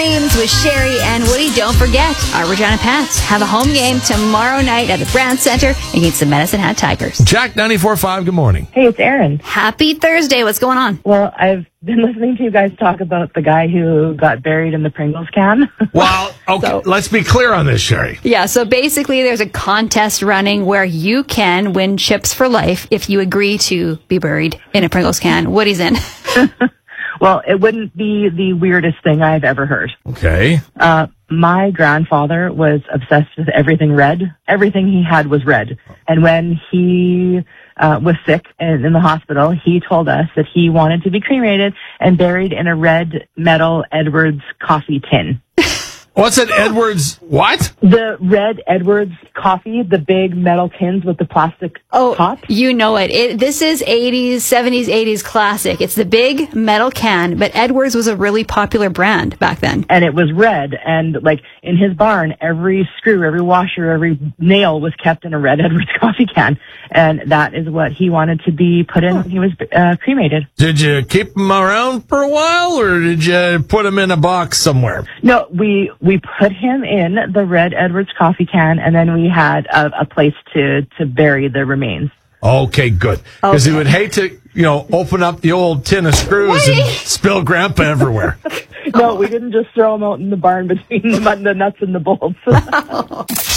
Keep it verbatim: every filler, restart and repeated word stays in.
Dreams with Sherry and Woody. Don't forget, our Regina Pats have a home game tomorrow night at the Brand Center against the Medicine Hat Tigers. Jack ninety-four point five, good morning. Hey, it's Aaron. Happy Thursday. What's going on? Well, I've been listening to you guys talk about the guy who got buried in the Pringles can. Well, okay, So- let's be clear on this, Sherry. Yeah, so basically there's a contest running where you can win chips for life if you agree to be buried in a Pringles can. Woody's in. Well, it wouldn't be the weirdest thing I've ever heard. Okay. Uh, my grandfather was obsessed with everything red. Everything he had was red. And when he uh, was sick and in the hospital, he told us that he wanted to be cremated and buried in a red metal Edwards coffee tin. What's an Edwards what? The red Edwards coffee, the big metal tins with the plastic Oh, top. you know it. it. This is eighties, seventies, eighties classic. It's the big metal can, but Edwards was a really popular brand back then. And it was red, and like in his barn, every screw, every washer, every nail was kept in a red Edwards coffee can, and that is what he wanted to be put in when he was uh, cremated. Did you keep them around for a while, or did you put them in a box somewhere? No, we we put him in the red Edwards coffee can, and then we had a, a place to to bury the remains. Okay, good. Because Okay. he would hate to, you know, open up the old tin of screws and spill Grandpa everywhere. No, we didn't just throw him out in the barn between the, the nuts and the bolts.